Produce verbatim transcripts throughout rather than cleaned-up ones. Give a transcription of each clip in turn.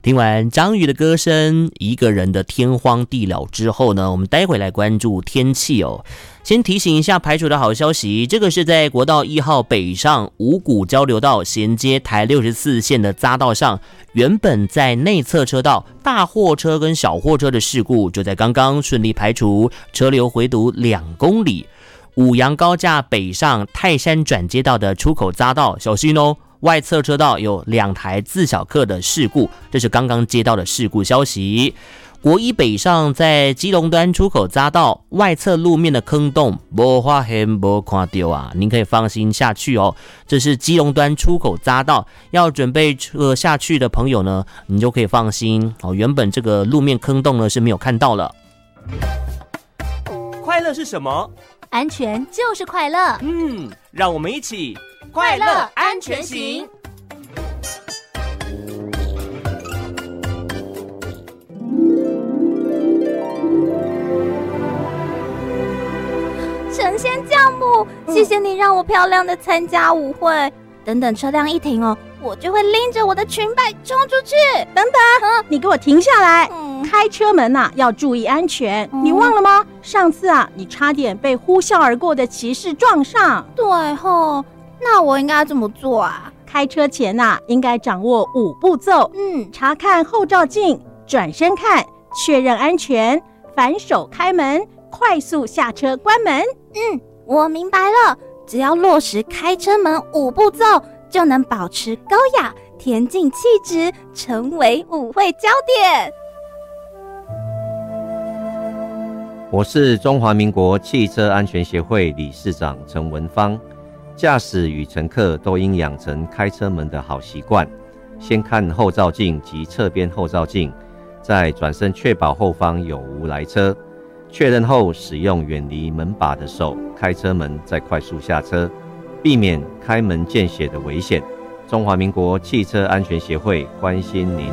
听完张宇的歌声，一个人的天荒地老之后呢，我们待会来关注天气哦。先提醒一下排除的好消息，这个是在国道一号北上五股交流道衔接台六十四线的匝道上，原本在内侧车道大货车跟小货车的事故就在刚刚顺利排除，车流回堵两公里。五杨高架北上泰山转接道的出口匝道小心哦，外侧车道有两台自小客的事故，这是刚刚接到的事故消息。国一北上在基隆端出口匝道外侧路面的坑洞没发现没看到啊，您可以放心下去哦。这是基隆端出口匝道，要准备车下去的朋友呢，你就可以放心哦。原本这个路面坑洞呢是没有看到了。 快乐是什么？ 安全就是快乐。 嗯，让我们一起快乐安全行。神仙教母，谢谢你让我漂亮的参加舞会。等等车辆一停哦，我就会拎着我的裙摆冲出去。 等等，嗯、你给我停下来！嗯、开车门啊，要注意安全。嗯、你忘了吗？上次啊，你差点被呼啸而过的骑士撞上。 对吼，那我应该怎么做啊？ 开车前啊，应该掌握五步骤。嗯，查看后照镜，转身看，确认安全，反手开门，快速下车关门。 嗯，我明白了。只要落实开车门五步骤，就能保持高雅、恬静气质，成为舞会焦点。 我是中华民国汽车安全协会理事长陈文芳。驾驶与乘客都应养成开车门的好习惯，先看后照镜及侧边后照镜，再转身确保后方有无来车。确认后，使用远离门把的手开车门，再快速下车，避免开门见血的危险。中华民国汽车安全协会关心您。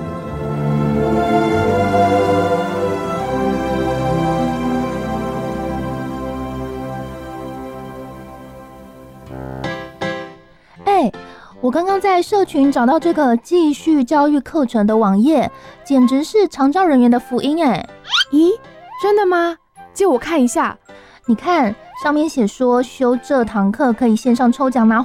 哎，我刚刚在社群找到这个继续教育课程的网页，简直是长照人员的福音哎！ 咦，真的吗？借我看一下。 你看上面写说修这堂课可以线上抽奖拿